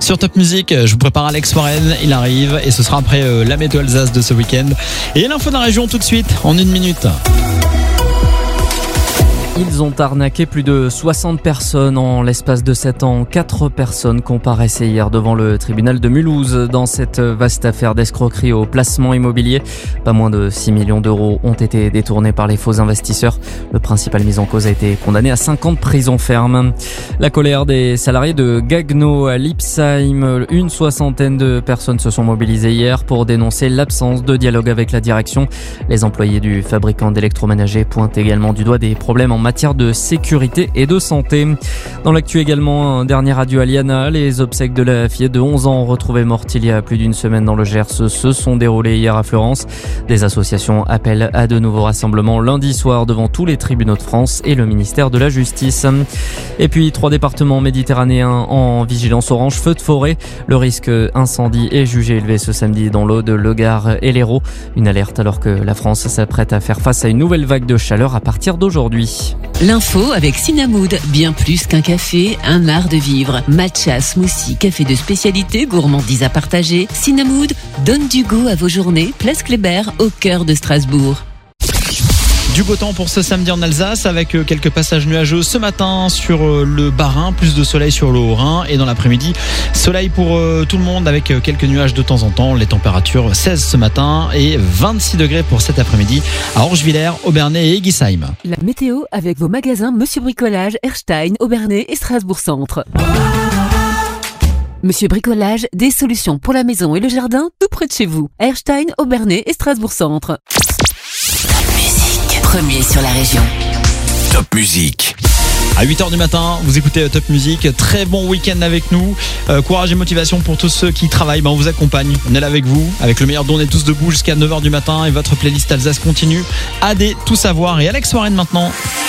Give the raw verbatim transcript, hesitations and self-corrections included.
Sur Top Music, je vous prépare Alex Warren, il arrive et ce sera après euh, la météo Alsace de ce week-end. Et l'info de la région tout de suite, en une minute. Ils ont arnaqué plus de soixante personnes en l'espace de sept ans. Quatre personnes comparaissaient hier devant le tribunal de Mulhouse dans cette vaste affaire d'escroquerie au placement immobilier. Pas moins de six millions d'euros ont été détournés par les faux investisseurs. Le principal mis en cause a été condamné à cinq ans de prison ferme. La colère des salariés de Gagno à Lipsheim. Une soixantaine de personnes se sont mobilisées hier pour dénoncer l'absence de dialogue avec la direction. Les employés du fabricant d'électroménager pointent également du doigt des problèmes en matière de sécurité et de santé. Dans l'actu également, un dernier adieu à Liana. Les obsèques de la fillette de onze ans retrouvée morte il y a plus d'une semaine dans le Gers se sont déroulées hier à Fleurance. Des associations appellent à de nouveaux rassemblements lundi soir devant tous les tribunaux de France et le ministère de la Justice. Et puis, trois départements méditerranéens en vigilance orange, feu de forêt. Le risque incendie est jugé élevé ce samedi dans l'Aude, le Gard et l'Hérault. Une alerte alors que la France s'apprête à faire face à une nouvelle vague de chaleur à partir d'aujourd'hui. L'info avec Cinnamwood, bien plus qu'un café, un art de vivre. Matcha, smoothie, café de spécialité, gourmandise à partager. Cinnamwood donne du goût à vos journées. Place Kléber, au cœur de Strasbourg. Du beau temps pour ce samedi en Alsace avec quelques passages nuageux ce matin sur le Bas-Rhin, plus de soleil sur le Haut-Rhin et dans l'après-midi, soleil pour tout le monde avec quelques nuages de temps en temps. Les températures seize ce matin et vingt-six degrés pour cet après-midi à Orgevillers, Obernai et Eguisheim. La météo avec vos magasins Monsieur Bricolage, Erstein, Obernai et Strasbourg Centre. Monsieur Bricolage, des solutions pour la maison et le jardin tout près de chez vous. Erstein, Obernai et Strasbourg Centre. Premier sur la région. Top Music. À huit heures du matin, vous écoutez Top Music. Très bon week-end avec nous. Euh, courage et motivation pour tous ceux qui travaillent. Ben, on vous accompagne. On est là avec vous. Avec le meilleur don, on est tous debout jusqu'à neuf heures du matin. Et votre playlist Alsace continue. A D, tout savoir. Et Alex Warren maintenant.